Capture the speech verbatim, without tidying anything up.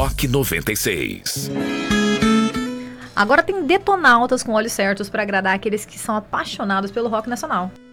Rock noventa e seis. Agora tem Detonautas com Olhos Certos para agradar aqueles que são apaixonados pelo rock nacional.